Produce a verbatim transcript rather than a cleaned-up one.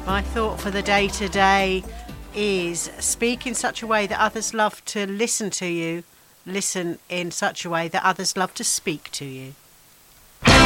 My thought for the day today is speak in such a way that others love to listen to you. Listen in such a way that others love to speak to you.